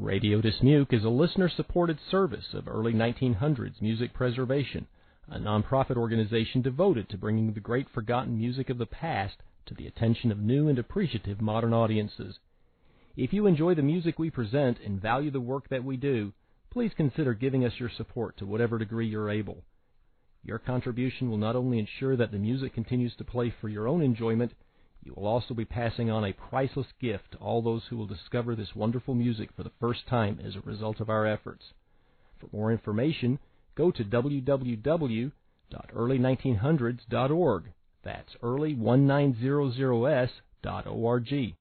Radio Dismuke is a listener-supported service of early 1900s music preservation, a nonprofit organization devoted to bringing the great forgotten music of the past to the attention of new and appreciative modern audiences. If you enjoy the music we present and value the work that we do, please consider giving us your support to whatever degree you're able. Your contribution will not only ensure that the music continues to play for your own enjoyment, you will also be passing on a priceless gift to all those who will discover this wonderful music for the first time as a result of our efforts. For more information, go to www.early1900s.org. That's early1900s.org.